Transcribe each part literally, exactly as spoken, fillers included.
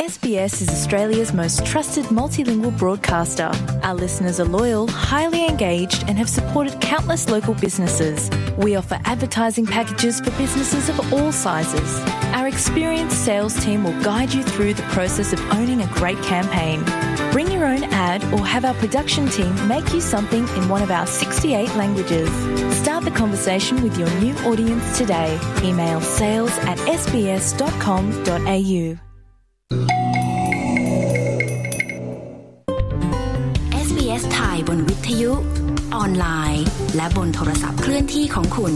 S B S is Australia's most trusted multilingual broadcaster. Our listeners are loyal, highly engaged, and have supported countless local businesses. We offer advertising packages for businesses of all sizes. Our experienced sales team will guide you through the process of owning a great campaign. Bring your own ad or have our production team make you something in one of our sixty-eight languages. Start the conversation with your new audience today. Email sales at s b s dot com dot a u. เอส บี เอส ไทยบนวิทยุออนไลน์และบนโทรศัพท์เคลื่อนที่ของคุณ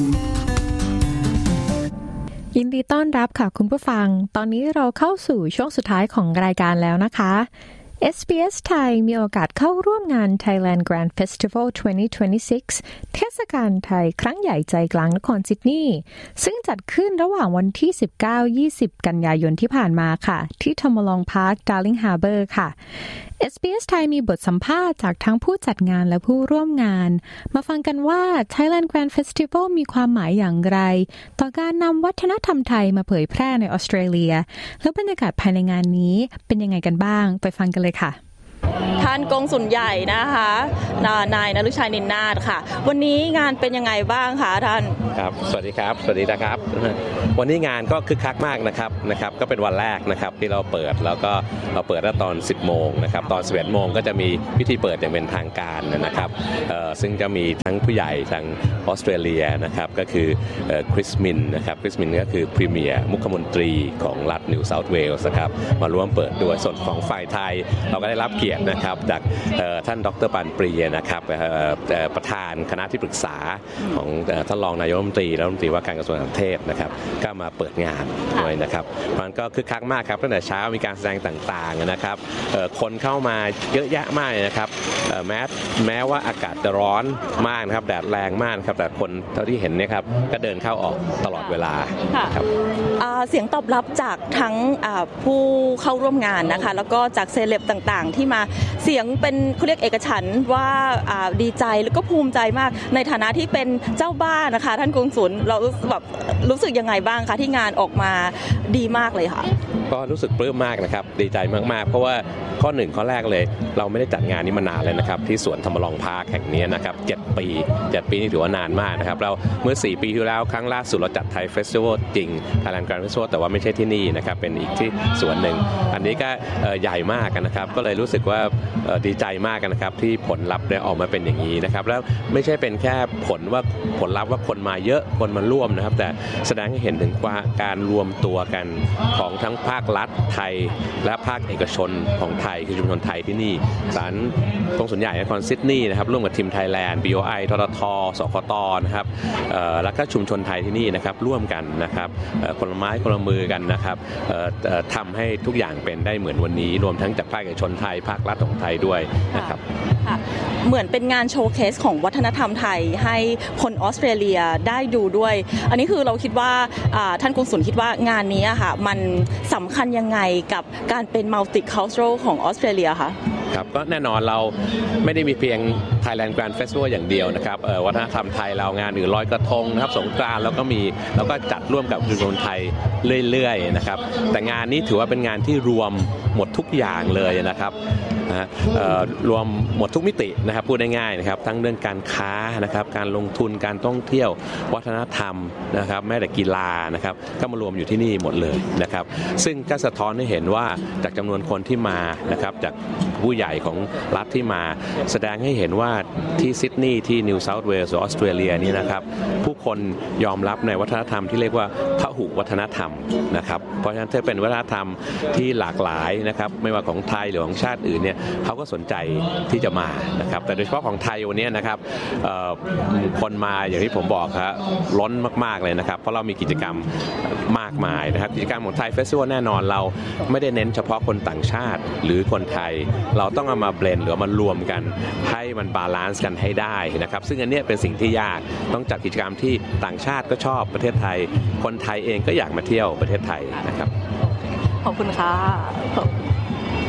ยินดีต้อนรับค่ะคุณผู้ฟังตอนนี้เราเข้าสู่ช่วงสุดท้ายของรายการแล้วนะคะ เอส บี เอส ไทยมีโอกาสเข้าร่วมงาน Thailand Grand Festival ยี่สิบยี่สิบหก เทศกาลไทยครั้งใหญ่ใจกลางนครซิดนีย์ซึ่งจัดขึ้นระหว่างวันที่ สิบเก้าถึงยี่สิบ กันยายนที่ผ่านมาค่ะที่ Thammalong Park Darling Harbour ค่ะ เอส บี เอส ไทยมีบทสัมภาษณ์จากทั้งผู้จัดงานและผู้ร่วมงานมาฟังกันว่า Thailand Grand Festival มีความหมายอย่างไรต่อการนำวัฒนธรรมไทยมาเผยแพร่ในออสเตรเลียแล้วบรรยากาศภายในงานนี้เป็นยังไงกันบ้างไปฟังกันเลยค่ะท่านกงสุลใหญ่นะคะนายนฤชัยนินนาถค่ะวันนี้งานเป็นยังไงบ้างคะท่านครับสวัสดีครับสวัสดีนะครับวันนี้งานก็คึกคักมากนะครับนะครับก็เป็นวันแรกนะครับที่เราเปิดแล้วก็เราเปิดตอนสิบโมงนะครับตอนสิบเอ็ดโมงก็จะมีพิธีเปิดอย่างเป็นทางการนะครับซึ่งจะมีทั้งผู้ใหญ่ทางออสเตรเลียนะครับก็คือคริสมินนะครับคริสมินก็คือพรีเมียร์มุขมนตรีของรัฐนิวเซาท์เวลส์นะครับมาร่วมเปิดด้วยส่วนของฝ่ายไทยเราก็ได้รับเกียรตินะครับจากท่านดร.ปานปรีนะครับประธานคณะที่ปรึกษาของท่านรองนายกรัฐมนตรีและรัฐมนตรีว่าการกระทรวงต่างประเทศนะครับก็มาเปิดงานด้วยนะครับมันก็คึกคักมากครับตั้งแต่เช้ามีการแสดงต่างๆนะครับคนเข้ามาเยอะแยะมากนะครับแม้แม้ว่าอากาศจะร้อนมากนะครับแดดแรงมากครับแต่คนเท่าที่เห็นเนี่ยครับก็เดินเข้าออกตลอดเวลาครับเสียงตอบรับจากทั้งผู้เข้าร่วมงานนะคะแล้วก็จากเซเลบต่างๆที่มาเสียงเป็นเขาเรียกเอกฉันท์ว่าดีใจแล้วก็ภูมิใจมากในฐานะที่เป็นเจ้าบ้านนะคะท่านกงสุลเราแบบรู้สึกยังไงบ้างคะที่งานออกมาดีมากเลยค่ะก็รู้สึกปลื้มมากนะครับดีใจมากๆเพราะว่าข้อหนึ่งข้อแรกเลยเราไม่ได้จัดงานนี้มานานเลยนะครับที่สวนธรรมลองพาร์คแห่งนี้นะครับเจ็ดปีเจ็ดปีนี่ถือว่านานมากนะครับเราเมื่อสี่ปีที่แล้วครั้งล่าสุดเราจัดไทยเฟสติวัลจริง Thailand Grand Festival แต่ว่าไม่ใช่ที่นี่นะครับเป็นอีกที่สวนหนึ่งอันนี้ก็ใหญ่มากนะครับก็เลยรู้สึกว่าดีใจมากนะครับที่ผลลัพธ์ได้ออกมาเป็นอย่างนี้นะครับแล้วไม่ใช่เป็นแค่ผลว่าผลลัพธ์ว่าคนมาเยอะคนมาร่วมนะครับแต่แสดงให้เห็นถึงการรวมตัวกันของทั้งภาครัฐไทยและภาคเอกชนของไทยคือชุมชนไทยที่นี่ศาลกงสุลใหญ่นครซิดนีย์นะครับร่วมกับทีมไทยแลนด์ บี โอ ไอ ททท.สคต.นะครับแล้วก็ชุมชนไทยที่นี่นะครับร่วมกันนะครับคนละไม้คนละมือกันนะครับทำให้ทุกอย่างเป็นได้เหมือนวันนี้รวมทั้งจากภาคเอกชนไทยภาครัฐของไทยด้วยนะครับเหมือนเป็นงานโชว์เคสของวัฒนธรรมไทยให้คนออสเตรเลียได้ดูด้วยอันนี้คือเราคิดว่าท่านกงสุลคิดว่างานนี้ค่ะมันสำคัญยังไงกับการเป็น multicultural ของออสเตรเลียคะครับก็แน่นอนเราไม่ได้มีเพียง Thailand Grand Festival อย่างเดียวนะครับวัฒนธรรมไทยเรางานอื่นลอยกระทงนะครับสงกรานต์แล้วก็มีแล้วก็จัดร่วมกับชุมชนไทยเรื่อยๆนะครับแต่งานนี้ถือว่าเป็นงานที่รวมหมดทุกอย่างเลยนะครับนะรวมหมดทุกมิตินะครับพูดง่ายๆนะครับทั้งเรื่องการค้านะครับการลงทุนการท่องเที่ยววัฒนธรรมนะครับแม้แต่กีฬานะครับก็มารวมอยู่ที่นี่หมดเลยนะครับซึ่งก็สะท้อนให้เห็นว่าจากจำนวนคนที่มานะครับจากผู้ใหญ่ของรัฐที่มาแสดงให้เห็นว่าที่ซิดนีย์ที่นิวเซาท์เวลส์ออสเตรเลียนี่นะครับผู้คนยอมรับในวัฒนธรรมที่เรียกว่าพหุวัฒนธรรมนะครับเพราะฉะนั้นถ้าเป็นวัฒนธรรมที่หลากหลายนะครับไม่ว่าของไทยหรือของชาติอื่นเนี่ยเขาก็สนใจที่จะมานะครับแต่โดยเฉพาะของไทยวันนี้นะครับคนมาอย่างที่ผมบอกครับล้นมากๆเลยนะครับเพราะเรามีกิจกรรมมากมายนะครับกิจกรรมของไทยเฟสติวัลแน่นอนเราไม่ได้เน้นเฉพาะคนต่างชาติหรือคนไทยเราต้องเอามาเบลนด์หรือมารวมกันให้มันบาลานซ์กันให้ได้นะครับซึ่งอันนี้เป็นสิ่งที่ยากต้องจัดกิจกรรมที่ต่างชาติก็ชอบประเทศไทยคนไทยเองก็อยากมาเที่ยวประเทศไทยนะครับขอบคุณค่ะ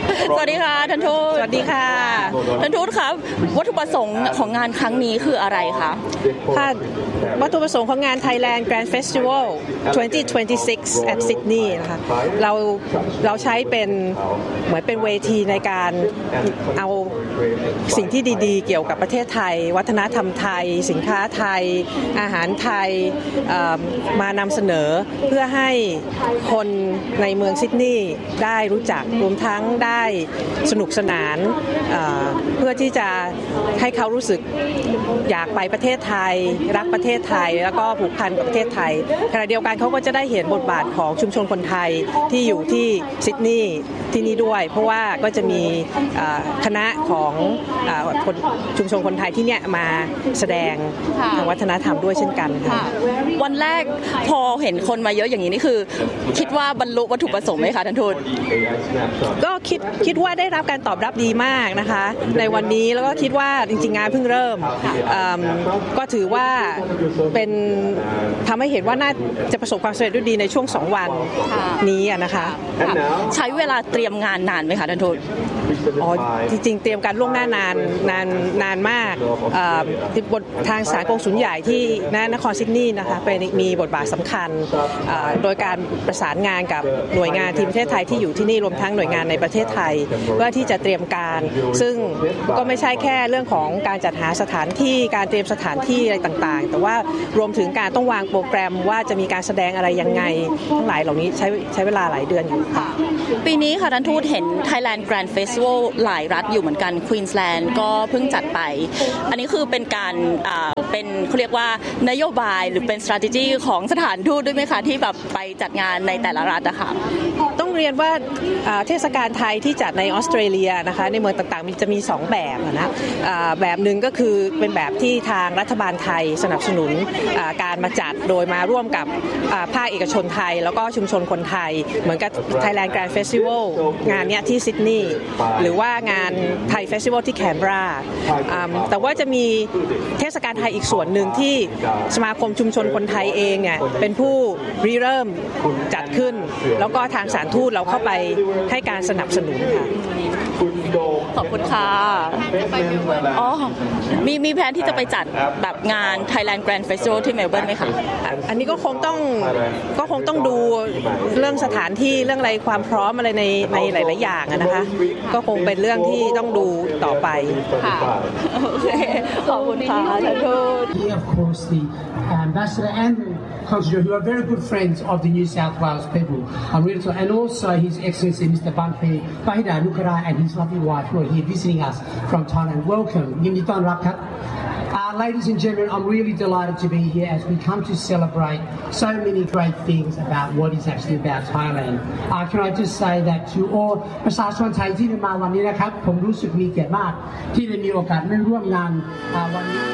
สวัสดีค่ะท่านทูตสวัสดีค่ะท่านทูตครับวัตถุประสงค์ของงานครั้งนี้คืออะไรคะค่ะวัตถุประสงค์ของงาน Thailand Grand Festival twenty twenty-six at Sydney นะคะเราเราใช้เป็นเหมือนเป็นเวทีในการเอาสิ่งที่ดีๆเกี่ยวกับประเทศไทยวัฒนธรรมไทยสินค้าไทยอาหารไทยมานำเสนอเพื่อให้คนในเมืองซิดนีย์ได้รู้จักรวมทั้งได้สนุกสนานเพื่อที่จะให้เขารู้สึกอยากไปประเทศไทยรักประเทศไทยแล้วก็ผูกพันกับประเทศไทยขณะเดียวกันเขาก็จะได้เห็นบทบาทของชุมชนคนไทยที่อยู่ที่ซิดนีย์ที่นี่ด้วยเพราะว่าก็จะมีคณะของชุมชนคนไทยที่เนี่ยมาแสดงทางวัฒนธรรมด้วยเช่นกันค่ะวันแรกพอเห็นคนมาเยอะอย่างนี้นี่คือคิดว่าบรรลุวัตถุประสงค์ไหมคะท่านทูตก็คิดคิดว่าได้รับการตอบรับดีมากนะคะในวันนี้แล้วก็คิดว่าจริงๆงานเพิ่งเริ่มก็ถือว่าเป็นทำให้เห็นว่าน่าจะประสบความสำเร็จด้วยดีในช่วงสองวันนี้นะคะใช้เวลาเตรียมงานนานไหมคะท่านทูตอ๋อจริงๆเตรียมการล่วงหน้านานนานนานมากบททางสารกงสุลใหญ่ที่นครซิดนีย์นะคะเป็นมีบทบาทสำคัญโดยการประสานงานกับหน่วยงานทีมประเทศไทยที่อยู่ที่นี่รวมทั้งหน่วยงานในประเทศไทยเพื่อที่จะเตรียมการซึ่งก็ไม่ใช่แค่เรื่องของการจัดหาสถานที่การเตรียมสถานที่อะไรต่างๆแต่ว่ารวมถึงการต้องวางโปรแกรมว่าจะมีการแสดงอะไรยังไงทั้งหลายเหล่านี้ใช้ใช้เวลาหลายเดือนอยู่ค่ะปีนี้ค่ะท่านทูตเห็น Thailand Grand Festival หลายรัฐอยู่เหมือนกัน Queensland ก็เพิ่งจัดไปอันนี้คือเป็นการอ่าเป็นเขาเรียกว่านโยบายหรือเป็น strategy ของสถานทูตด้วยไหมคะที่แบบไปจัดงานในแต่ละรัฐอะค่ะต้องเรียนว่าเทศกาลไทยที่จัดในออสเตรเลียนะคะในเมืองต่างๆมันจะมีสองแบบนะแบบหนึ่งก็คือเป็นแบบที่ทางรัฐบาลไทยสนับสนุนการมาจัดโดยมาร่วมกับภาคเอกชนไทยแล้วก็ชุมชนคนไทยเหมือนกับ Thailand Grand Festival งานนี้ที่ซิดนีย์หรือว่างานไทยเฟสติวัลที่แคนเบราแต่ว่าจะมีเทศกาลไทยอีกส่วนหนึ่งที่สมาคมชุมชนคนไทยเองเนี่ยเป็นผู้ริเริ่มจัดขึ้นแล้วก็ทางสถานทูตเราเข้าไปให้การสนับสนุนค่ะขอบคุณค่ะอ๋อมีมีแผนที่จะไปจัดแบบงาน Thailand Grand Festival ที่เมลเบิร์นไหมคะอันนี้ก็คงต้องก็คงต้องดูเรื่องสถานที่เรื่องอะไรความพร้อมอะไรในในหลายๆอย่างนะคะก็คงเป็นเรื่องที่ต้องดูต่อไปค่ะโอเคขอบคุณค่ะท่านทูต Of course the ambassador and consul who are very good friends of the New South Wales people I'm really sorry and also His Excellency Mister Bumpi Bahida Nukara and his lovely wife who are here visiting us from Thailand welcome ยินดีต้อนรับครับUh, ladies and gentlemen, I'm really delighted to be here as we come to celebrate so many great things about what is actually about Thailand. Uh, can I just say that to all ประชาชนไทยที่มาวันนี้นะครับผมรู้สึกมีเกียรติมากที่ได้มีโอกาสได้ร่วมงานวันนี้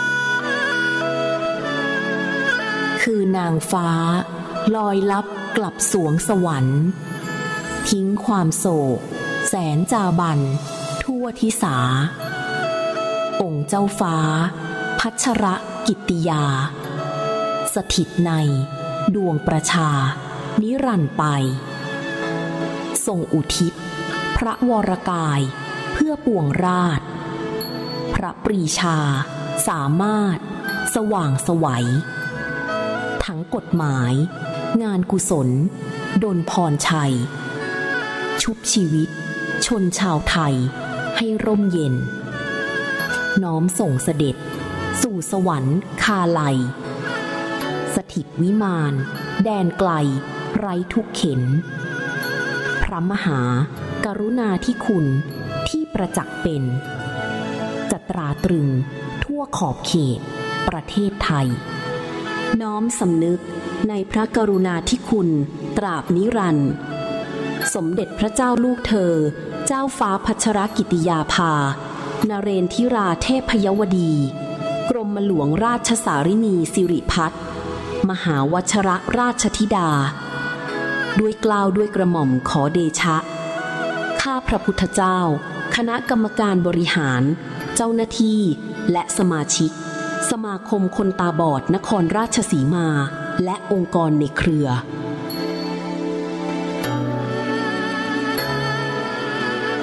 คือนางฟ้าลอยลับกลับสวงสวรรค์ทิ้งความโศกแสนจาบันทั่วทิสาองค์เจ้าฟ้าพัชรกิตติยาสถิตในดวงประชานิรันดร์ไปทรงอุทิศพระวรกายเพื่อปวงราชพระปรีชาสามารถสว่างไสวทั้งกฎหมายงานกุศลดลพรชัยชุบชีวิตชนชาวไทยให้ร่มเย็นน้อมส่งเสด็จสู่สวรรค์คาไลสถิตวิมานแดนไกลไร้ทุกเข็นพระมหากรุณาธิคุณที่ประจักษ์เป็นจัตราตรึงทั่วขอบเขตประเทศไทยน้อมสำนึกในพระกรุณาธิคุณตราบนิรันดร์สมเด็จพระเจ้าลูกเธอเจ้าฟ้าพัชรกิติยาภานเรนทิราเทพยวดีกรมหลวงราชสารินีสิริพัฒน์มหาวชรราชธิดาด้วยเกล้าด้วยกระหม่อมขอเดชะข้าพระพุทธเจ้าคณะกรรมการบริหารเจ้าหน้าที่และสมาชิกสมาคมคนตาบอดนครราชสีมาและองค์กรในเครือ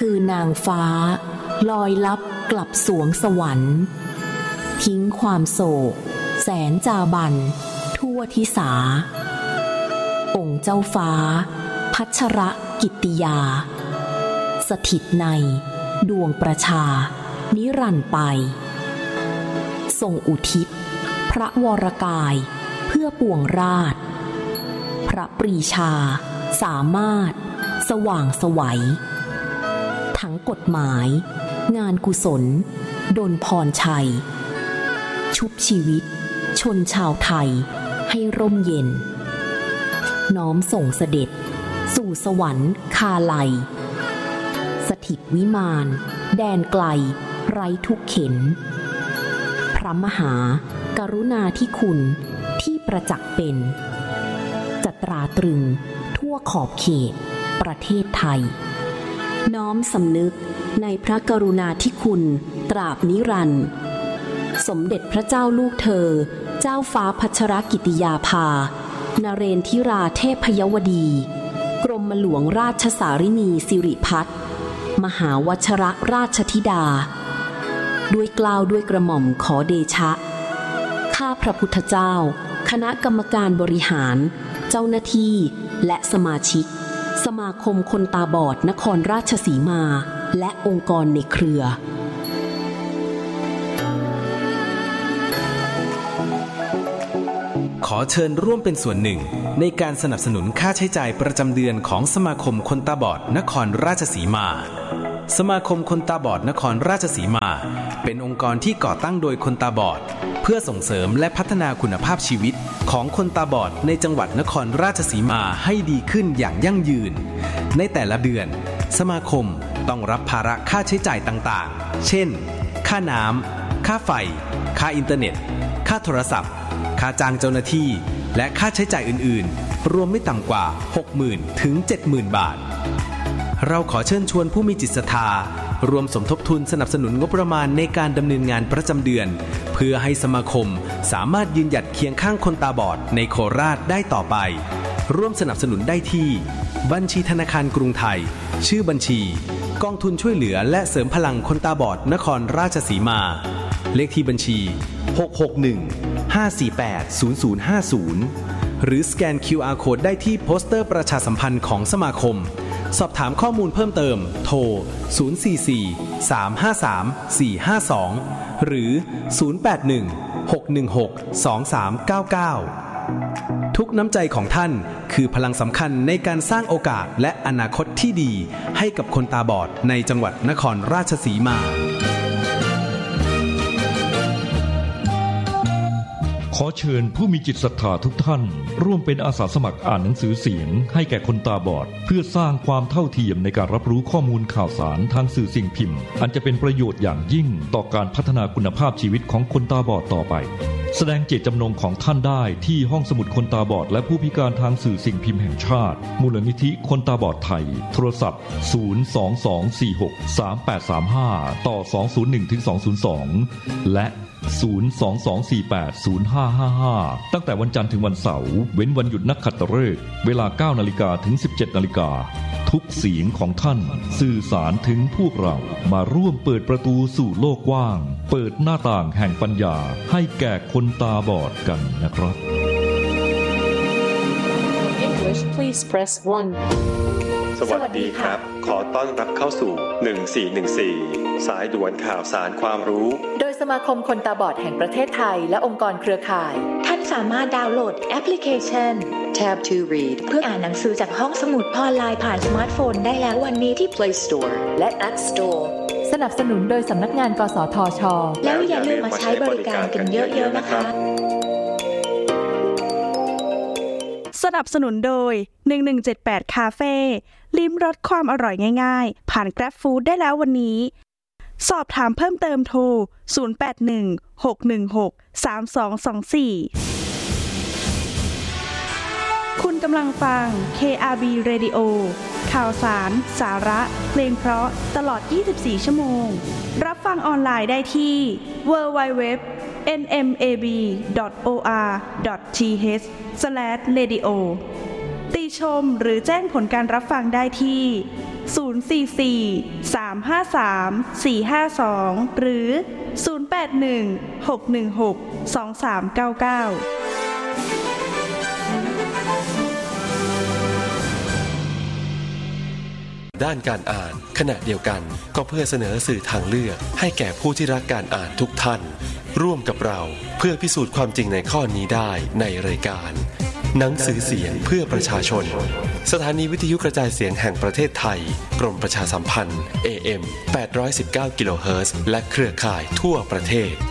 คือนางฟ้าลอยลับกลับสวงสวรรค์ทิ้งความโศกแสนจาบันทั่วทิสาองค์เจ้าฟ้าพัชรกิตติยาสถิตในดวงประชานิรันดร์ไปทรงอุทิศพระวรกายเพื่อปวงราชพระปรีชาสามารถสว่างไสวทั้งกฎหมายงานกุศลดลพรชัยชุบชีวิตชนชาวไทยให้ร่มเย็นน้อมส่งเสด็จสู่สวรรค์คาไลสถิตวิมานแดนไกลไร้ทุกเข็นพระมหากรุณาธิคุณที่ประจักษ์เป็นจะตราตรึงทั่วขอบเขตประเทศไทยน้อมสำนึกในพระกรุณาธิคุณตราบนิรันดร์สมเด็จพระเจ้าลูกเธอเจ้าฟ้าพัชรกิติยาภานเรนทิราเทพยวดีกรมหลวงราชสารินีสิริพัฒน์มหาวชรราชธิดาด้วยเกล้าด้วยกระหม่อมขอเดชะข้าพระพุทธเจ้าคณะกรรมการบริหารเจ้าหน้าที่และสมาชิกสมาคมคนตาบอดนครราชสีมาและองค์กรในเครือขอเชิญร่วมเป็นส่วนหนึ่งในการสนับสนุนค่าใช้จ่ายประจำเดือนของสมาคมคนตาบอดนครราชสีมาสมาคมคนตาบอดนครราชสีมาเป็นองค์กรที่ก่อตั้งโดยคนตาบอดเพื่อส่งเสริมและพัฒนาคุณภาพชีวิตของคนตาบอดในจังหวัดนครราชสีมาให้ดีขึ้นอย่างยั่งยืนในแต่ละเดือนสมาคมต้องรับภาระค่าใช้จ่ายต่างๆเช่นค่าน้ำค่าไฟค่าอินเทอร์เน็ตค่าโทรศัพท์ค่าจ้างเจ้าหน้าที่และค่าใช้จ่ายอื่นๆรวมไม่ต่ำกว่า หกหมื่น ถึง เจ็ดหมื่น บาทเราขอเชิญชวนผู้มีจิตศรัทธารวมสมทบทุนสนับสนุนงบประมาณในการดำเนินงานประจำเดือนเพื่อให้สมาคมสามารถยืนหยัดเคียงข้างคนตาบอดในโคราชได้ต่อไปร่วมสนับสนุนได้ที่บัญชีธนาคารกรุงไทยชื่อบัญชีกองทุนช่วยเหลือและเสริมพลังคนตาบอดนครราชสีมาเลขที่บัญชีหก หก หนึ่ง ห้า สี่ แปด ศูนย์ ศูนย์ ห้า ศูนย์หรือสแกน คิว อาร์ Code ได้ที่โปสเตอร์ประชาสัมพันธ์ของสมาคมสอบถามข้อมูลเพิ่มเติมโทรศูนย์ สี่ สี่ สาม ห้า สาม สี่ ห้า สองหรือศูนย์ แปด หนึ่ง หก หนึ่ง หก สอง สาม เก้า เก้าทุกน้ำใจของท่านคือพลังสำคัญในการสร้างโอกาสและอนาคตที่ดีให้กับคนตาบอดในจังหวัดนครราชสีมาขอเชิญผู้มีจิตศรัทธาทุกท่านร่วมเป็นอาสาสมัครอ่านหนังสือเสียงให้แก่คนตาบอดเพื่อสร้างความเท่าเทียมในการรับรู้ข้อมูลข่าวสารทางสื่อสิ่งพิมพ์อันจะเป็นประโยชน์อย่างยิ่งต่อการพัฒนาคุณภาพชีวิตของคนตาบอดต่อไปแสดงเจตจำนงของท่านได้ที่ห้องสมุดคนตาบอดและผู้พิการทางสื่อสิ่งพิมพ์แห่งชาติมูลนิธิคนตาบอดไทยโทรศัพท์ศูนย์ สอง สอง สี่ หก สาม แปด สาม ห้าต่อสองศูนย์หนึ่งถึงสองศูนย์สองและศูนย์ สอง สอง สี่ แปด ศูนย์ ห้า ห้า ห้าตั้งแต่วันจันทร์ถึงวันเสาร์เว้นวันหยุดนักขัตฤกษ์เวลา เก้านาฬิกา ถึง สิบเจ็ดนาฬิกาทุกเสียงของท่านสื่อสารถึงพวกเรามาร่วมเปิดประตูสู่โลกกว้างเปิดหน้าต่างแห่งปัญญาให้แก่คนตาบอดกันนะครับ English please press one สวัสดีครับขอต้อนรับเข้าสู่หนึ่งสี่หนึ่งสี่สายด่วนข่าวสารความรู้โดยสมาคมคนตาบอดแห่งประเทศไทยและองค์กรเครือข่ายท่านสามารถดาวน์โหลดแอปพลิเคชัน Tab to Read เพื่ออ่านหนังสือจากห้องสมุดออนไลน์ผ่านสมาร์ทโฟนได้แล้ววันนี้ที่ Play Store และ App Store สนับสนุนโดยสำนักงานกสทช.แล้วอย่าลืมมาใช้บริการกันเยอะๆนะคะสนับสนุนโดยหนึ่งหนึ่งเจ็ดแปดคาเฟ่ลิ้มรสความอร่อยง่ายๆผ่าน Grab Food ได้แล้ววันนี้สอบถามเพิ่มเติมโทรศูนย์ แปด หนึ่ง หก หนึ่ง หก สาม สอง สอง สี่คุณกำลังฟัง เค อาร์ บี Radio ข่าวสารสาระเพลงเพราะตลอดยี่สิบสี่ชั่วโมงรับฟังออนไลน์ได้ที่ ดับเบิลยู ดับเบิลยู ดับเบิลยู ดอท เอ็น เอ็ม เอ บี ดอท โอ อาร์ ดอท ที เอช สแลช เรดิโอ ติชมหรือแจ้งผลการรับฟังได้ที่ศูนย์ สี่ สี่ สาม ห้า สาม สี่ ห้า สองหรือศูนย์ แปด หนึ่ง หก หนึ่ง หก สอง สาม เก้า เก้าด้านการอ่านขณะเดียวกันก็เพื่อเสนอสื่อทางเลือกให้แก่ผู้ที่รักการอ่านทุกท่านร่วมกับเราเพื่อพิสูจน์ความจริงในข้อนี้ได้ในรายการหนังสือเสียงเพื่อประชาชนสถานีวิทยุกระจายเสียงแห่งประเทศไทยกรมประชาสัมพันธ์ เอ เอ็ม แปดร้อยสิบเก้า กิโลเฮิรตซ์และเครือข่ายทั่วประเทศ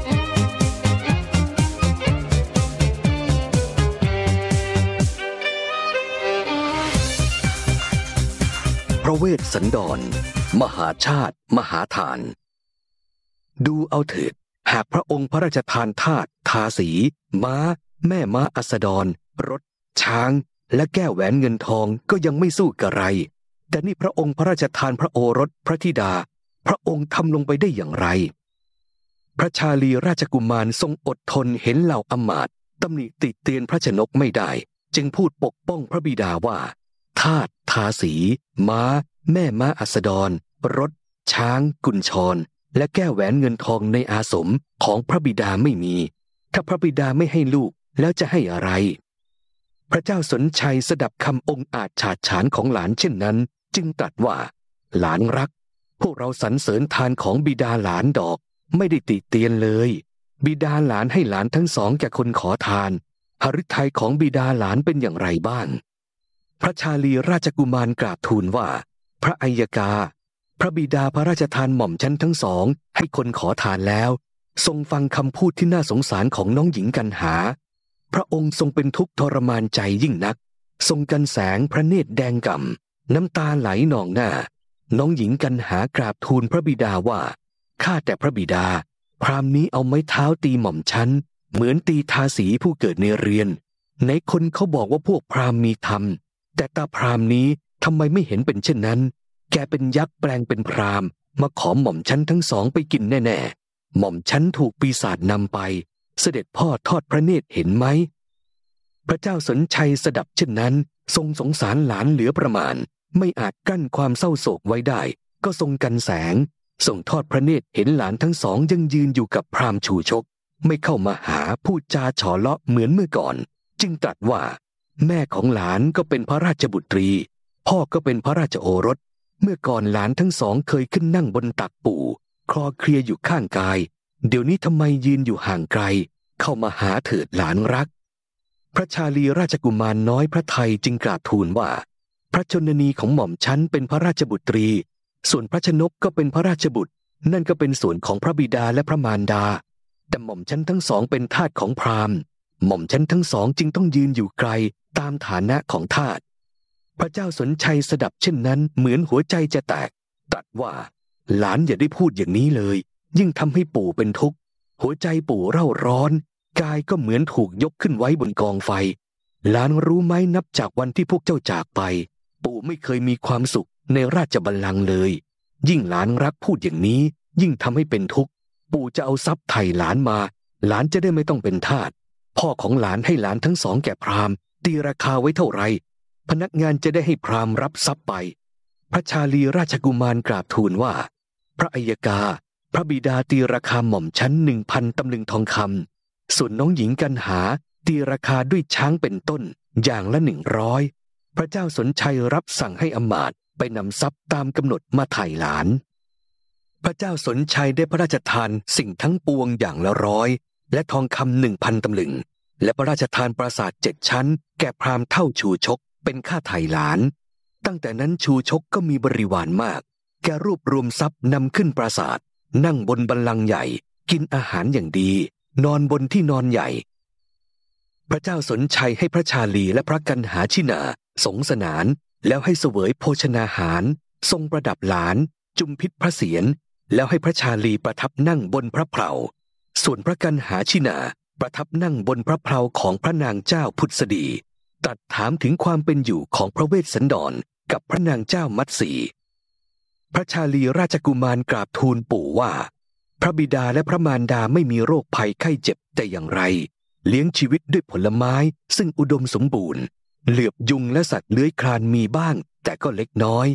พระเวสสันดรมหาชาติมหาทานดูเอาเถิดหากพระองค์พระราชทานทาสทาสีม้าแม่ม้าอัสดรรถช้างและแก้วแหวนเงินทองก็ยังไม่สู้กระไรแต่นี่พระองค์พระราชทานพระโอรสพระธิดาพระองค์ทำลงไปได้อย่างไรพระชาลีราชกุมารทรงอดทนเห็นเหล่าอำมาตย์ตำหนิติเตียนพระชนกไม่ได้จึงพูดปกป้องพระบิดาว่าทาสทาสีม้าแม่ม้าอัสดรรถช้างกุญชรและแก้วแหวนเงินทองในอาสมของพระบิดาไม่มีถ้าพระบิดาไม่ให้ลูกแล้วจะให้อะไรพระเจ้าสนชัยสดับคำองค์อาจฉาดฉานของหลานเช่นนั้นจึงตรัสว่าหลานรักพวกเราสรรเสริญทานของบิดาหลานดอกไม่ได้ติเตียนเลยบิดาหลานให้หลานทั้งสองแก่คนขอทานหฤทัยของบิดาหลานเป็นอย่างไรบ้างพระชาลีราชกุมารกราบทูลว่าพระอัยกาพระบิดาพระราชทานหม่อมชั้นทั้งสองให้คนขอทานแล้วทรงฟังคำพูดที่น่าสงสารของน้องหญิงกันหาพระองค์ทรงเป็นทุกข์ทรมานใจยิ่งนักทรงกันแสงพระเนตรแดงก่ำน้ำตาไหลนองหน้าน้องหญิงกันหากราบทูลพระบิดาว่าข้าแต่พระบิดาพราหมณ์นี้เอาไม้เท้าตีหม่อมชั้นเหมือนตีทาสีผู้เกิดในเรือนในคนเขาบอกว่าพวกพราหมณ์มีธรรมแต่ตาพราหมณ์นี้ทำไมไม่เห็นเป็นเช่นนั้นแกเป็นยักษ์แปลงเป็นพราหมณ์มาขอหม่อมชั้นทั้งสองไปกินแน่ๆหม่อมชั้นถูกปีศาจนำไปเสด็จพ่อทอดพระเนตรเห็นไหมพระเจ้าสนชัยสดับเช่นนั้นทรงสงสารหลานเหลือประมาณไม่อาจกั้นความเศร้าโศกไว้ได้ก็ทรงกันแสงทรงทอดพระเนตรเห็นหลานทั้งสองยังยืนอยู่กับพราหมณ์ชูชกไม่เข้ามาหาพูดจาฉอเลาะเหมือนเมื่อก่อนจึงตรัสว่าแม่ของหลานก็เป็นพระราชบุตรีพ่อก็เป็นพระราชโอรสเมื่อก่อนหลานทั้งสองเคยขึ้นนั่งบนตักปู่คลอเคลียอยู่ข้างกายเดี๋ยวนี้ทำไมยืนอยู่ห่างไกลเข้ามาหาเถิดหลานรักพระชาลีราชกุมารน้อยพระไทยจึงกราบทูลว่าพระชนนีของหม่อมชั้นเป็นพระราชบุตรีส่วนพระชนกก็เป็นพระราชบุตรนั่นก็เป็นส่วนของพระบิดาและพระมารดาแต่หม่อมชั้นทั้งสองเป็นทาสของพราหมณ์หม่อมชั้นทั้งสองจึงต้องยืนอยู่ไกลตามฐานะของทาสพระเจ้าสนชัยสดับเช่นนั้นเหมือนหัวใจจะแตกตรัสว่าหลานอย่าได้พูดอย่างนี้เลยยิ่งทำให้ปู่เป็นทุกข์หัวใจปู่เร่าร้อนกายก็เหมือนถูกยกขึ้นไว้บนกองไฟหลานรู้ไหมนับจากวันที่พวกเจ้าจากไปปู่ไม่เคยมีความสุขในราชบัลลังก์เลยยิ่งหลานรักพูดอย่างนี้ยิ่งทำให้เป็นทุกข์ปู่จะเอาทรัพย์ไถ่หลานมาหลานจะได้ไม่ต้องเป็นทาสพ่อของหลานให้หลานทั้งสองแก่พราหมณ์ตีราคาไว้เท่าไรพนักงานจะได้ให้พราหมณ์รับทรัพย์ไปพระชาลีราชกุมารกราบทูลว่าพระอัยกาพระบิดาตีราคาหม่อมชั้นหนึ่งพันตำลึงทองคำส่วนน้องหญิงกันหาตีราคาด้วยช้างเป็นต้นอย่างละหนึ่งร้อยพระเจ้าสนชัยรับสั่งให้อมาตย์ไปนำทรัพย์ตามกำหนดมาไถ่หลานพระเจ้าสนชัยได้พระราชทานสิ่งทั้งปวงอย่างละร้อยและทองคำหนึ่งพันตำลึงและพระราชทานปราสาทเจ็ดชั้นแก่พราหมณ์เท่าชูชกเป็นค่าไถ่หลานตั้งแต่นั้นชูชกก็มีบริวารมากแกรวบรวมทรัพย์นำขึ้นปราสาทนั่งบนบัลลังก์ใหญ่กินอาหารอย่างดีนอนบนที่นอนใหญ่พระเจ้าสนชัยให้พระชาลีและพระกันหาชินาสงสนานแล้วให้เสวยโภชนาหารทรงประดับหลานจุมพิษพระเศียรแล้วให้พระชาลีประทับนั่งบนพระเพลาส่วนพระกันหาชินาประทับนั่งบนพระเพลาของพระนางเจ้าพุทธสดีตรัสถามถึงความเป็นอยู่ของพระเวสสันดรกับพระนางเจ้ามัตสีพระชาลีราชกุมารกราบทูลปู่ว่าพระบิดาและพระมารดาไม่มีโรคภัยไข้เจ็บแต่อย่างไรเลี้ยงชีวิตด้วยผลไม้ซึ่งอุดมสมบูรณ์เหลือบยุงและสัตว์เลื้อยคลานมีบ้างแต่ก็เล็กน้อย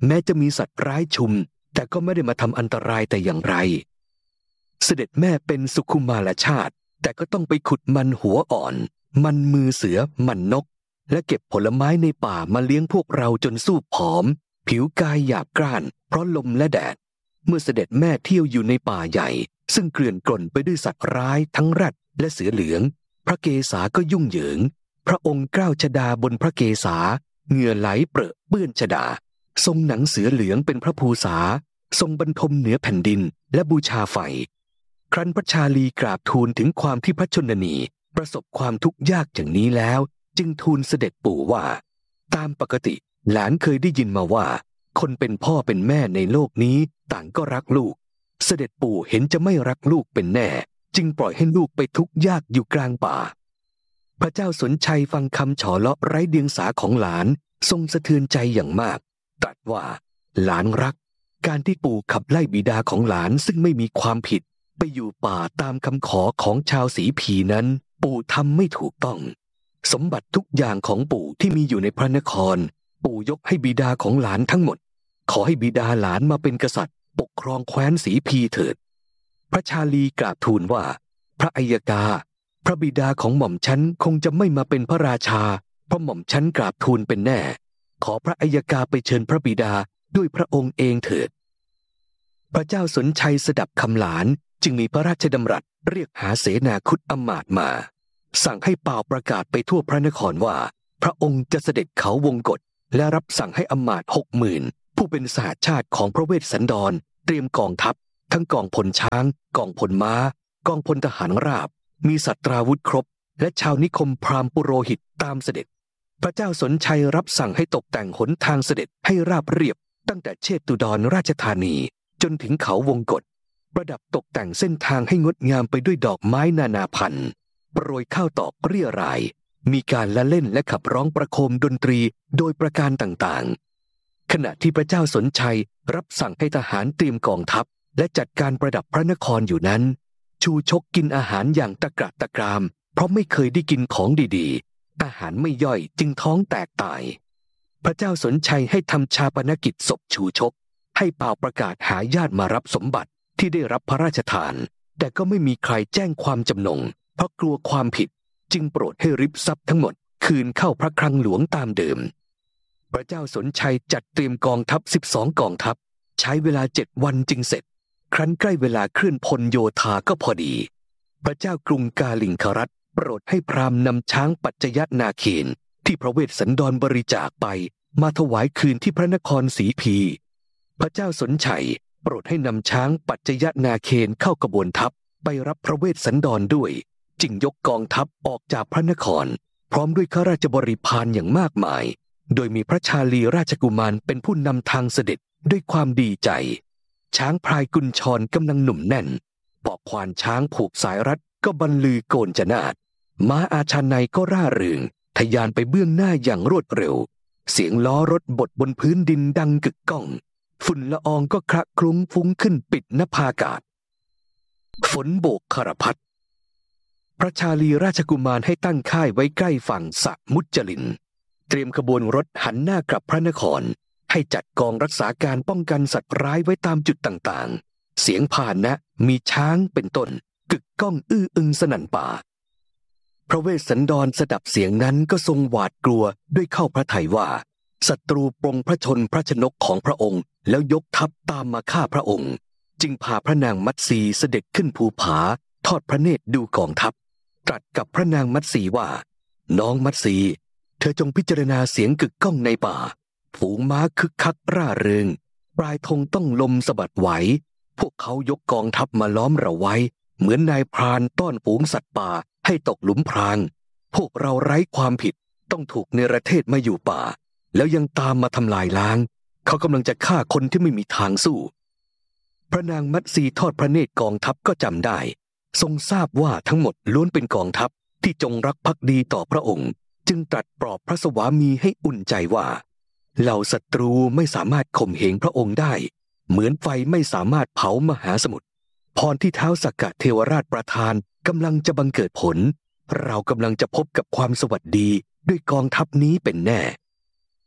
แม้จะมีสัตว์ร้ายชุมแต่ก็ไม่ได้มาทำอันตรายแต่อย่างไรเสด็จแม่เป็นสุขุมารชาติแต่ก็ต้องไปขุดมันหัวอ่อนมันมือเสือมันนกและเก็บผลไม้ในป่ามาเลี้ยงพวกเราจนสู้ผอมผิวกายหยาบกร้านเพราะลมและแดดเมื่อเสด็จแม่เที่ยวอยู่ในป่าใหญ่ซึ่งเกลื่อนกล่นไปด้วยสัตว์ร้ายทั้งแรดและเสือเหลืองพระเกศาก็ยุ่งเหยิงพระองค์กล้าวชฎาบนพระเกศาเหงื่อไหลเปรอะเปื้อนชฎาทรงหนังเสือเหลืองเป็นพระภูษาทรงบรรทมเหนือแผ่นดินและบูชาไฟครั้นพระชาลีกราบทูลถึงความที่พระชนนีประสบความทุกข์ยากอย่างนี้แล้วจึงทูลเสด็จปู่ว่าตามปกติหลานเคยได้ยินมาว่าคนเป็นพ่อเป็นแม่ในโลกนี้ต่างก็รักลูกเสด็จปู่เห็นจะไม่รักลูกเป็นแน่จึงปล่อยให้ลูกไปทุกข์ยากอยู่กลางป่าพระเจ้าสนชัยฟังคำฉอเลาะไร้เดียงสาของหลานทรงสะเทือนใจอย่างมากตรัสว่าหลานรักการที่ปู่ขับไล่บิดาของหลานซึ่งไม่มีความผิดไปอยู่ป่าตามคำขอของชาวสีผีนั้นปู่ทำไม่ถูกต้องสมบัติทุกอย่างของปู่ที่มีอยู่ในพระนครปู่ยกให้บิดาของหลานทั้งหมดขอให้บิดาหลานมาเป็นกษัตริย์ปกครองแคว้นสีพีเถิดพระชาลีกราบทูลว่าพระอัยกาพระบิดาของหม่อมฉันคงจะไม่มาเป็นพระราชาเพราะหม่อมฉันกราบทูลเป็นแน่ขอพระอัยกาไปเชิญพระบิดาด้วยพระองค์เองเถิดพระเจ้าสนชัยสดับคำหลานจึงมีพระราชดำรัสเรียกหาเสนาคุตอำมาตย์มาสั่งให้เป่าประกาศไปทั่วพระนครว่าพระองค์จะเสด็จเขาวงกฏและรับสั่งให้อำมาตย์หกหมื่นผู้เป็นสหชาติของพระเวสสันดรเตรียมกองทัพทั้งกองพลช้างกองพลม้ากองพลทหารราบมีสัตราวุธครบและชาวนิคมพราหมณ์ปุโรหิตตามเสด็จพระเจ้าสนชัยรับสั่งให้ตกแต่งหนทางเสด็จให้ราบเรียบตั้งแต่เชตุดรราชธานีจนถึงเขาวงกฏประดับตกแต่งเส้นทางให้งดงามไปด้วยดอกไม้นานาพันธุ์โปรยข้าวตอกเรียรายมีการละเล่นและขับร้องประโคมดนตรีโดยประการต่างๆขณะที่พระเจ้าสนชัยรับสั่งให้ทหารเตรียมกองทัพและจัดการประดับพระนครอยู่นั้นชูชกกินอาหารอย่างตะกระตะกรามเพราะไม่เคยได้กินของดีๆอาหารไม่ย่อยจึงท้องแตกตายพระเจ้าสนชัยให้ทำชาปนกิจศพชูชกให้เป่าประกาศหาญาติมารับสมบัติที่ได้รับพระราชทานแต่ก็ไม่มีใครแจ้งความจำนงเพราะกลัวความผิดจึงโปรดให้ริบทรัพย์ทั้งหมดคืนเข้าพระคลังหลวงตามเดิมพระเจ้าสนชัยจัดเตรียมกองทัพสิบสองกองทัพใช้เวลาเจ็ดวันจึงเสร็จครั้นใกล้เวลาเคลื่อนพลโยธาก็พอดีพระเจ้ากรุงกาลิงครัฐโปรดให้พราหมณ์นำช้างปัจจยนาเคนที่พระเวสสันดรบริจาคไปมาถวายคืนที่พระนครสีพีพระเจ้าสนชัยโปรดให้นำช้างปัจจยนาเคนเข้ากระบวนทัพไปรับพระเวสสันดรด้วยจึงยกกองทัพออกจากพระนครพร้อมด้วยข้าราชบริพารอย่างมากมายโดยมีพระชาลีราชกุมารเป็นผู้นำทางเสด็จด้วยความดีใจช้างพลายกุญชรกำลังหนุ่มแน่นปอกควานช้างผูกสายรัดก็บรรลือโกนจนาดม้าอาชาไนก็ร่าเริงทะยานไปเบื้องหน้าอย่างรวดเร็วเสียงล้อรถบดบนพื้นดินดังกึกก้องฝุ่นละอองก็คละคลุ้งฟุ้งขึ้นปิดนภาอากาศฝนโบกคารพัดพระชาลีราชกุมารให้ตั้งค่ายไว้ใกล้ฝั่งสะมุจลินเตรียมขบวนรถหันหน้ากลับพระนครให้จัดกองรักษาการป้องกันสัตว์ร้ายไว้ตามจุดต่างๆเสียงพาหนะมีช้างเป็นต้นกึกก้องอื้ออึงสนั่นป่าพระเวสสันดรสดับเสียงนั้นก็ทรงหวาดกลัวด้วยเข้าพระทัยว่าศัตรูปรงพระชนพระชนกของพระองค์แล้วยกทัพตามมาฆ่าพระองค์จึงพาพระนางมัตสีเสด็จขึ้นภูผาทอดพระเนตรดูกองทัพตรัสกับพระนางมัตสีว่าน้องมัตสีเธอจงพิจารณาเสียงกึกก้องในป่าฝูงม้าคึกคักร่าเริงปลายธงต้องลมสะบัดไหวพวกเขายกกองทัพมาล้อมเราไว้เหมือนนายพรานต้อนฝูงสัตว์ป่าให้ตกหลุมพรางพวกเราไร้ความผิดต้องถูกเนรเทศมาอยู่ป่าแล้วยังตามมาทำลายล้างเขากำลังจะฆ่าคนที่ไม่มีทางสู้พระนางมัตสีทอดพระเนตรกองทัพก็จำได้ทรงทราบว่าทั้งหมดล้วนเป็นกองทัพที่จงรักภักดีต่อพระองค์จึงตรัสปลอบพระสวามีให้อุ่นใจว่าเหล่าศัตรูไม่สามารถข่มเหงพระองค์ได้เหมือนไฟไม่สามารถเผามหาสมุทรพรที่ท้าวสักกะเทวราชประทานกำลังจะบังเกิดผลเรากำลังจะพบกับความสวัสดีด้วยกองทัพนี้เป็นแน่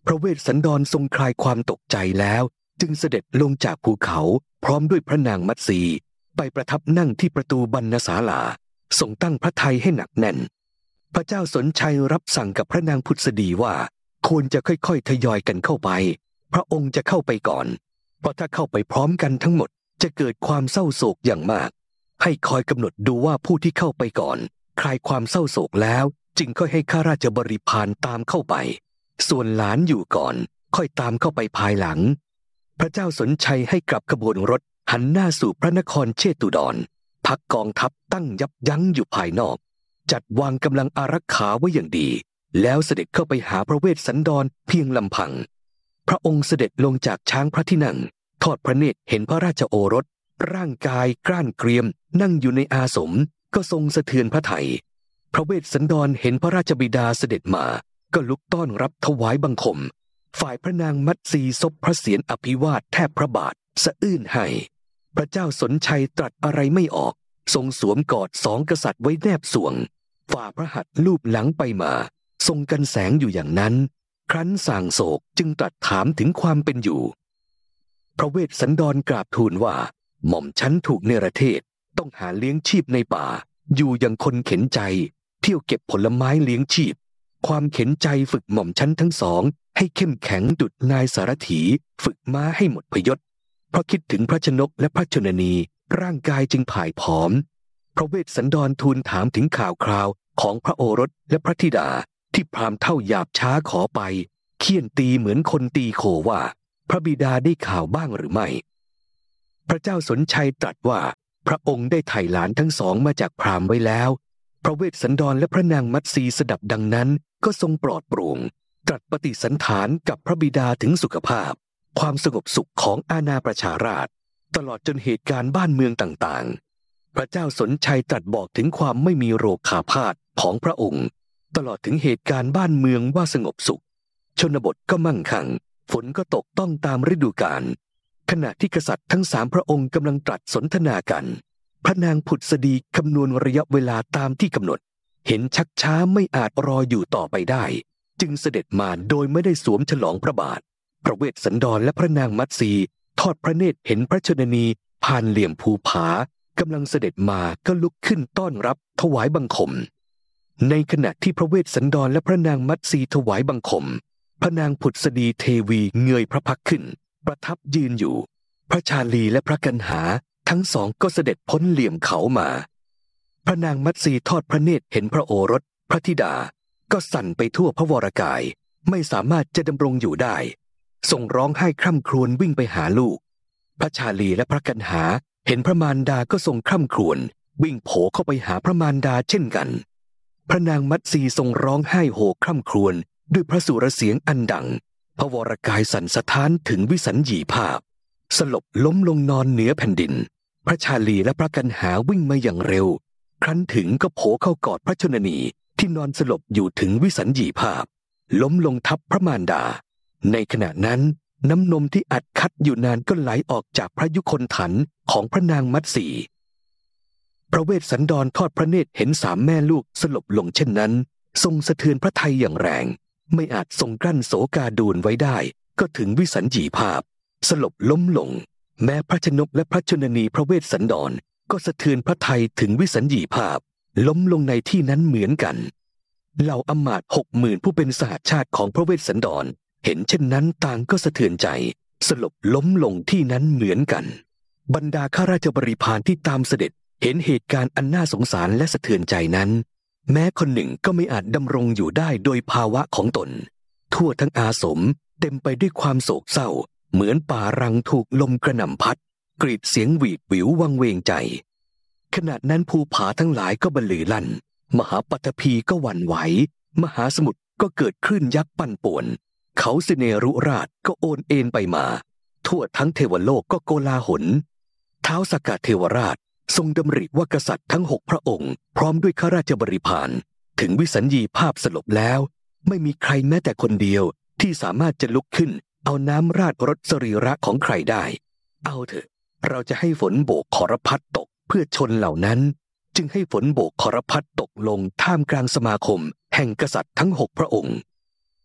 พระเวสสันดรทรงคลายความตกใจแล้วจึงเสด็จลงจากภูเขาพร้อมด้วยพระนางมัตสีไปประทับนั่งที่ประตูบรรณศาลาทรงตั้งพระทัยให้หนักแน่นพระเจ้าสนชัยรับสั่งกับพระนางพุทธดีว่าควรจะค่อยๆทยอยกันเข้าไปพระองค์จะเข้าไปก่อนเพราะถ้าเข้าไปพร้อมกันทั้งหมดจะเกิดความเศร้าโศกอย่างมากให้คอยกำหนดดูว่าผู้ที่เข้าไปก่อนคลายความเศร้าโศกแล้วจึงค่อยให้ข้าราชบริพารตามเข้าไปส่วนหลานอยู่ก่อนค่อยตามเข้าไปภายหลังพระเจ้าสนชัยให้กลับขบวนรถหันหน้าสู่พระนครเชตุดรพักกองทัพตั้งยับยั้งอยู่ภายนอกจัดวางกำลังอารักขาไว้อย่างดีแล้วเสด็จเข้าไปหาพระเวสสันดรเพียงลำพังพระองค์เสด็จลงจากช้างพระที่นั่งทอดพระเนตรเห็นพระราชโอรสร่างกายกล้านเกรียมนั่งอยู่ในอาสมก็ทรงสะเทือนพระทัยพระเวสสันดรเห็นพระราชบิดาเสด็จมาก็ลุกต้อนรับถวายบังคมฝ่ายพระนางมัตสีซบพระเศียรอภิวาทแทบพระบาทสะอื้นให้พระเจ้าสนชัยตรัสอะไรไม่ออกทรงสวมกอดสองกษัตริย์ไว้แนบสวงฝ่าพระหัตถ์ลูบหลังไปมาทรงกันแสงอยู่อย่างนั้นครั้นส่างโศกจึงตรัสถามถึงความเป็นอยู่พระเวสสันดรกราบทูลว่าหม่อมชั้นถูกเนรเทศต้องหาเลี้ยงชีพในป่าอยู่อย่างคนเข็นใจเที่ยวเก็บผลไม้เลี้ยงชีพความเข็นใจฝึกหม่อมชั้นทั้งสองให้เข้มแข็งดุจนายสารถีฝึกม้าให้หมดพยศเพราะคิดถึงพระชนกและพระชนนีร่างกายจึงผายผอมพระเวสสันดรทูลถามถึงข่าวคราวของพระโอรสและพระธิดาที่พราหมณ์เท่าหยาบช้าขอไปเคี่ยนตีเหมือนคนตีโคว่าพระบิดาได้ข่าวบ้างหรือไม่พระเจ้าสนชัยตรัสว่าพระองค์ได้ไถ่หลานทั้งสองมาจากพราหมณ์ไว้แล้วพระเวสสันดรและพระนางมัตสีสดับดังนั้นก็ทรงปลอดโปร่งตรัสปฏิสันถานกับพระบิดาถึงสุขภาพความสงบสุขของอาณาประชาราษฎร์ตลอดจนเหตุการณ์บ้านเมืองต่างๆพระเจ้าสนชัยตรัสบอกถึงความไม่มีโรคขาพาธของพระองค์ตลอดถึงเหตุการณ์บ้านเมืองว่าสงบสุขชนบทก็มั่งคั่งฝนก็ตกต้องตามฤดูกาลขณะที่กษัตริย์ทั้งสามพระองค์กำลังตรัสสนทนากันพระนางผุดสดีคำนวณระยะเวลาตามที่กำหนดเห็นชักช้าไม่อาจรออยู่ต่อไปได้จึงเสด็จมาโดยไม่ได้สวมฉลองพระบาทพระเวสสันดรและพระนางมัตสีทอดพระเนตรเห็นพระชนนีผ่านเหลี่ยมภูผากำลังเสด็จมาก็ลุกขึ้นต้อนรับถวายบังคมในขณะที่พระเวสสันดรและพระนางมัตสีถวายบังคมพระนางผุดสดีเทวีเงยพระพักขึ้นประทับยืนอยู่พระชาลีและพระกันหาทั้งสองก็เสด็จพ้นเหลี่ยมเขามาพระนางมัตสีทอดพระเนตรเห็นพระโอรสพระธิดาก็สั่นไปทั่วพระวรกายไม่สามารถจะดำรงอยู่ได้ทรงร้องไห้คร่ำครวญวิ่งไปหาลูกพระชาลีและพระกันหาเห็นพระมารดาก็ทรงคร่ำครวญวิ่งโผเข้าไปหาพระมารดาเช่นกันพระนางมัตสีทรงร้องไห้โหคร่ำครวญด้วยพระสุรเสียงอันดังพระวรกายสั่นสะท้านถึงวิสัญญีภาพสลบล้มลงนอนเหนือแผ่นดินพระชาลีและพระกันหาวิ่งมาอย่างเร็วครั้นถึงก็โผเข้ากอดพระชนนีที่นอนสลบอยู่ถึงวิสัญญีภาพล้มลงทับพระมารดาในขณะนั้นน้ำนมที่อัดคัดอยู่นานก็ไหลออกจากพระยุคลถันของพระนางมัตสีพระเวสสันดรทอดพระเนตรเห็นสามแม่ลูกสลบลงเช่นนั้นทรงสะเทือนพระทัยอย่างแรงไม่อาจทรงกลั้นโศกาดูลไว้ได้ก็ถึงวิสัญญีภาพสลบล้มลงแม้พระชนกและพระชนนีพระเวสสันดรก็สะเทือนพระทัยถึงวิสัญญีภาพล้มลงในที่นั้นเหมือนกันเหล่าอมาตย์หกหมื่นผู้เป็นสหชาติของพระเวสสันดรเห็นเช่นนั้นต่างก็สะเทือนใจสลบล้มลงที่นั้นเหมือนกันบรรดาข้าราชบริพารที่ตามเสด็จเห็นเหตุการณ์อันน่าสงสารและสะเทือนใจนั้นแม้คนหนึ่งก็ไม่อาจดำรงอยู่ได้โดยภาวะของตนทั่วทั้งอาสมเต็มไปด้วยความโศกเศร้าเหมือนป่ารังถูกลมกระหน่ำพัดกรีดเสียงหวีดหวิววังเวงใจขณะนั้นภูผาทั้งหลายก็บรรลือลั่นมหาปัทภีก็หวั่นไหวมหาสมุทรก็เกิดคลื่นยักษ์ปั่นป่วนเขาสิเนรุราชก็โอนเอ็นไปมาทั่วทั้งเทวโลกก็โกลาหลท้าวสักกะเทวราชทรงดำริว่ากษัตริย์ทั้งหกพระองค์พร้อมด้วยข้าราชบริพารถึงวิสัญญีภาพสลบแล้วไม่มีใครแม้แต่คนเดียวที่สามารถจะลุกขึ้นเอาน้ำราดรถสรีระของใครได้เอาเถอะเราจะให้ฝนโบกขรพัดตกเพื่อชนเหล่านั้นจึงให้ฝนโบกขรพัดตกลงท่ามกลางสมาคมแห่งกษัตริย์ทั้งหกพระองค์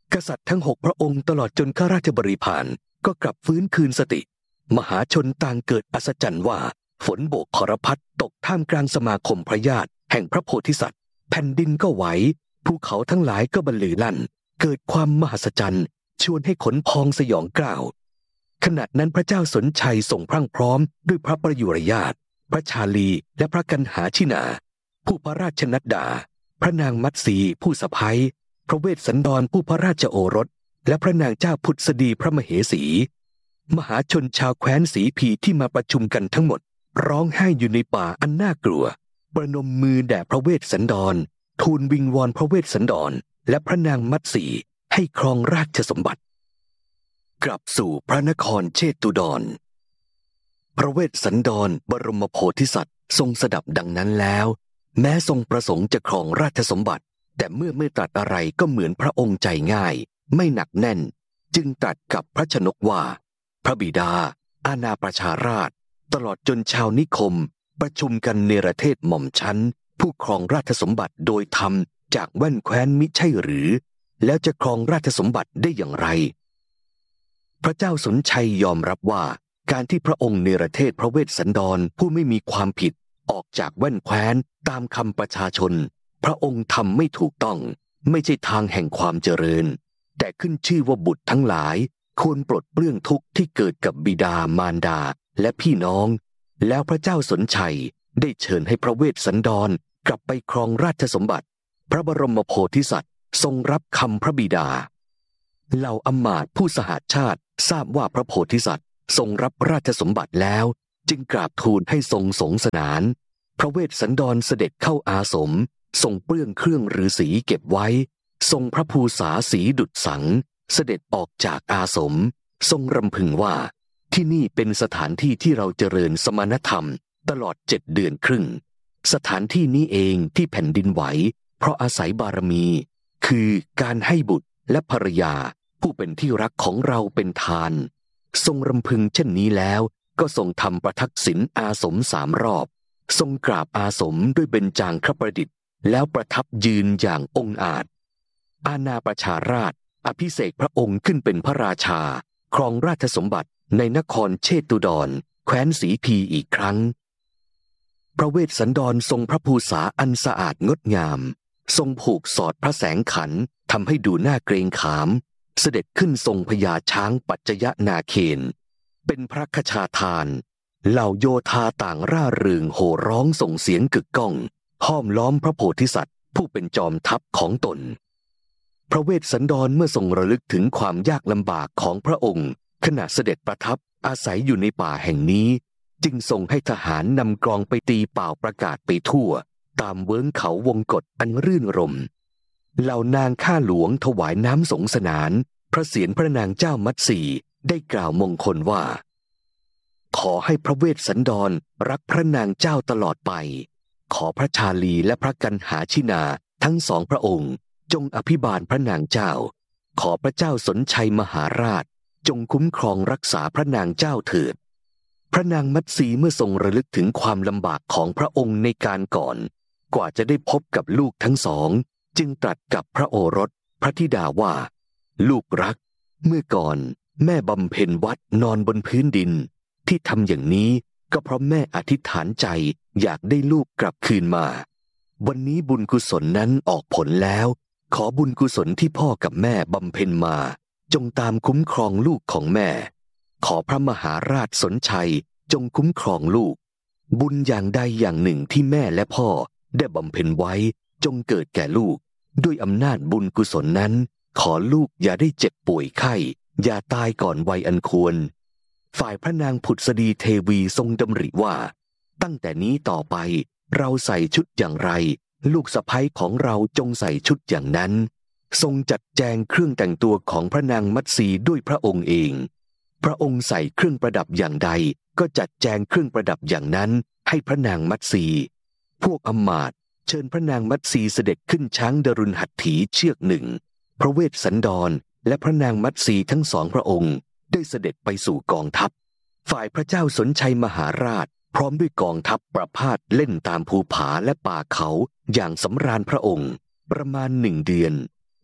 กษัตริย์ทั้งหกพระองค์ตลอดจนข้าราชบริพารก็กลับฟื้นคืนสติมหาชนต่างเกิดอัศจรรย์ว่าฝนโบกขรพัดตกท่ามกลางสมาคมพระญาติแห่งพระโพธิสัตว์แผ่นดินก็ไหวภูเขาทั้งหลายก็บรรลือลั่นเกิดความมหัศจรรย์ชวนให้ขนพองสยองกล้าวขณะนั้นพระเจ้าสนชัยทรงพรั่งพร้อมด้วยพระประยุรญาติพระชาลีและพระกันหาชินาผู้พระราชนัดดาพระนางมัตสีผู้สะใภ้พระเวสสันดรผู้พระราชโอรสและพระนางเจ้าพุทธดีพระมเหสีมหาชนชาวแคว้นสีพีที่มาประชุมกันทั้งหมดร้องไห้อยู่ในป่าอันน่ากลัวประนมมือแด่พระเวสสันดรทูลวิงวอนพระเวสสันดรและพระนางมัตสีให้ครองราชสมบัติกลับสู่พระนครเชตุดรพระเวสสันดรบรมโพธิสัตว์ทรงสดับดังนั้นแล้วแม้ทรงประสงค์จะครองราชสมบัติแต่เมื่อไม่ตรัสอะไรก็เหมือนพระองค์ใจง่ายไม่หนักแน่นจึงตรัสกับพระชนกว่าพระบิดาอาณาประชาราษฎร์ตลอดจนชาวนิคมประชุมกันเนรเทศหม่อมชั้นผู้ครองราชสมบัติโดยธรรมจากแว่นแคว้นมิใช่หรือแล้วจะครองราชสมบัติได้อย่างไรพระเจ้าสนชัยยอมรับว่าการที่พระองค์เนรเทศพระเวสสันดรผู้ไม่มีความผิดออกจากแว่นแคว้นตามคำประชาชนพระองค์ทำไม่ถูกต้องไม่ใช่ทางแห่งความเจริญแต่ขึ้นชื่อว่าบุตรทั้งหลายควรปลดเปลื้องทุกข์ที่เกิดกับบิดามารดาและพี่น้องแล้วพระเจ้าสนชัยได้เชิญให้พระเวสสันดรกลับไปครองราชสมบัติพระบรมโพธิสัตว์ทรงรับคำพระบิดาเหล่าอำมาตย์ผู้สหชาติทราบว่าพระโพธิสัตว์ทรงรับราชสมบัติแล้วจึงกราบทูลให้ทรงสงสนานพระเวสสันดรเสด็จเข้าอาสมทรงเปลื้องเครื่องฤาษีเก็บไว้ทรงพระภูษาสีดุจสังเสด็จออกจากอาสมทรงรำพึงว่าที่นี่เป็นสถานที่ที่เราเจริญสมณธรรมตลอดเจ็ดเดือนครึ่งสถานที่นี้เองที่แผ่นดินไหวเพราะอาศัยบารมีคือการให้บุตรและภรรยาผู้เป็นที่รักของเราเป็นทานทรงรำพึงเช่นนี้แล้วก็ทรงทำประทักษิณอาสมสามรอบทรงกราบอาสมด้วยเบญจางคประดิษฐ์แล้วประทับยืนอย่างองอาจอาณาประชาราษฎร์อภิเษกพระองค์ขึ้นเป็นพระราชาครองราชสมบัติในนครเชตุดรแคว้นสีพีอีกครั้งพระเวสสันดรทรงพระภูษาอันสะอาดงดงามทรงผูกสอดพระแสงขันทำให้ดูน่าเกรงขามเสด็จขึ้นทรงพญาช้างปัจจยนาเคนเป็นพระคชาทานเหล่าโยธาต่างร่าเริงโห่ร้องส่งเสียงกึกก้องห้อมล้อมพระโพธิสัตว์ผู้เป็นจอมทัพของตนพระเวสสันดรเมื่อทรงระลึกถึงความยากลำบากของพระองค์ขณะเสด็จประทับอาศัยอยู่ในป่าแห่งนี้จึงทรงให้ทหารนำกลองไปตีเป่าประกาศไปทั่วตามเวิ้งเขาวงกฏอันรื่นรมเหล่านางข้าหลวงถวายน้ำสงสนานพระเศียรพระนางเจ้ามัตสีได้กล่าวมงคลว่าขอให้พระเวสสันดรรักพระนางเจ้าตลอดไปขอพระชาลีและพระกันหาชินาทั้งสองพระองค์จงอภิบาลพระนางเจ้าขอพระเจ้าสนชัยมหาราชจงคุ้มครองรักษาพระนางเจ้าเถิดพระนางมัตสีเมื่อทรงระลึกถึงความลำบากของพระองค์ในการก่อนกว่าจะได้พบกับลูกทั้งสองจึงตรัสกับพระโอรสพระธิดาว่าลูกรักเมื่อก่อนแม่บำเพ็ญวัดนอนบนพื้นดินที่ทำอย่างนี้ก็เพราะแม่อธิษฐานใจอยากได้ลูกกลับคืนมาวันนี้บุญกุศลนั้นออกผลแล้วขอบุญกุศลที่พ่อกับแม่บำเพ็ญมาจงตามคุ้มครองลูกของแม่ขอพระมหาราชสนชัยจงคุ้มครองลูกบุญอย่างใดอย่างหนึ่งที่แม่และพ่อได้บำเพ็ญไว้จงเกิดแก่ลูกด้วยอำนาจบุญกุศลนั้นขอลูกอย่าได้เจ็บป่วยไข้อย่าตายก่อนวัยอันควรฝ่ายพระนางผุดสดีเทวีทรงดำริว่าตั้งแต่นี้ต่อไปเราใส่ชุดอย่างไรลูกสะใภ้ของเราจงใส่ชุดอย่างนั้นทรงจัดแจงเครื่องแต่งตัวของพระนางมัตสีด้วยพระองค์เองพระองค์ใส่เครื่องประดับอย่างใดก็จัดแจงเครื่องประดับอย่างนั้นให้พระนางมัตสีพวกอำมาตย์เชิญพระนางมัตสีเสด็จขึ้นช้างดรุณหัตถีเชือกหนึ่งพระเวสสันดรและพระนางมัตสีทั้งสองพระองค์ได้เสด็จไปสู่กองทัพฝ่ายพระเจ้าสนชัยมหาราชพร้อมด้วยกองทัพประพาสเล่นตามภูผาและป่าเขาอย่างสำราญพระองค์ประมาณหนึ่งเดือน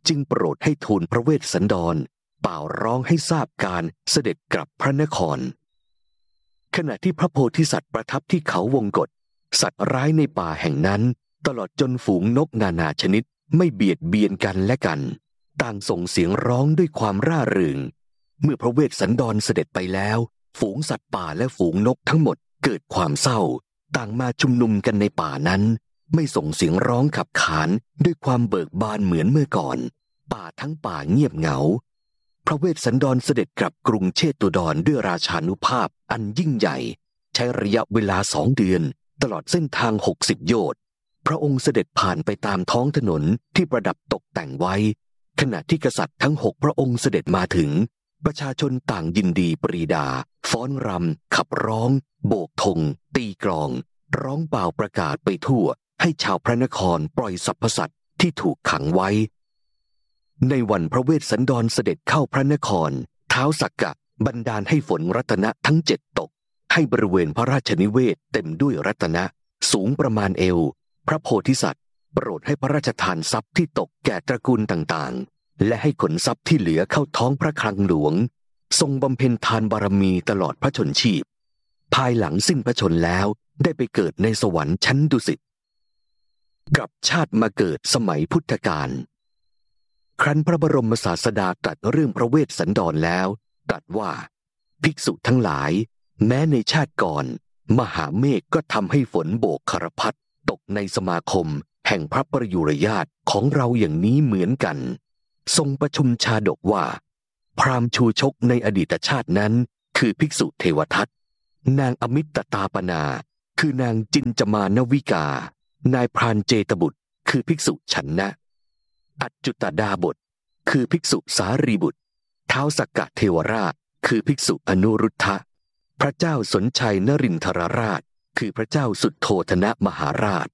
จึงโปรดให้ทูลพระเวสสันดรเป่าร้องให้ทราบการเสด็จกลับพระนครขณะที่พระโพธิสัตว์ประทับที่เขาวงกฏสัตว์ร้ายในป่าแห่งนั้นตลอดจนฝูงนกนานาชนิดไม่เบียดเบียนกันและกันต่างส่งเสียงร้องด้วยความร่าเริงเมื่อพระเวสสันดรเสด็จไปแล้วฝูงสัตว์ป่าและฝูงนกทั้งหมดเกิดความเศร้าต่างมาชุมนุมกันในป่านั้นไม่ส่งเสียงร้องขับขานด้วยความเบิกบานเหมือนเมื่อก่อนป่าทั้งป่าเงียบเหงาพระเวสสันดรเสด็จกลับกรุงเชตุดรด้วยราชานุภาพอันยิ่งใหญ่ใช้ระยะเวลาสองเดือนตลอดเส้นทางหกสิบโยชน์พระองค์เสด็จผ่านไปตามท้องถนนที่ประดับตกแต่งไว้ขณะที่กษัตริย์ทั้งหกพระองค์เสด็จมาถึงประชาชนต่างยินดีปรีดาฟ้อนรำขับร้องโบกธงตีกลองร้องเป่าประกาศไปทั่วให้ชาวพระนครปล่อยสรรพสัตว์ที่ถูกขังไว้ในวันพระเวสสันดรเสด็จเข้าพระนครท้าวสักกะบันดาลให้ฝนรัตนะทั้งเจ็ดตกให้บริเวณพระราชนิเวศเต็มด้วยรัตนะสูงประมาณเอวพระโพธิสัตว์โปรดให้พระราชทานทรัพย์ที่ตกแก่ตระกูลต่างๆและให้ขนทรัพย์ที่เหลือเข้าท้องพระคลังหลวงทรงบำเพ็ญทานบารมีตลอดพระชนชีพภายหลังสิ้นพระชนแล้วได้ไปเกิดในสวรรค์ชั้นดุสิตกลับชาติมาเกิดสมัยพุทธกาลครั้นพระบรมศาสดาตรัสเรื่องพระเวสสันดรแล้วตรัสว่าภิกษุทั้งหลายแม้ในชาติก่อนมหาเมฆก็ทำให้ฝนโบกคารพัดตกในสมาคมแห่งพระประยุรญาติของเราอย่างนี้เหมือนกันทรงประชุมชาดกว่าพราหมณ์ชูชกในอดีตชาตินั้นคือภิกษุเทวทัตนางอมิตตาปนาคือนางจินจมานวิกานายพรานเจตบุตรคือภิกษุฉันนะอัจจุตดาบทคือภิกษุสารีบุตรท้าวสักกะเทวราชคือภิกษุอนุรุทธะพระเจ้าสนชัยนรินทรราชคือพระเจ้าสุทโธทนะมหาราช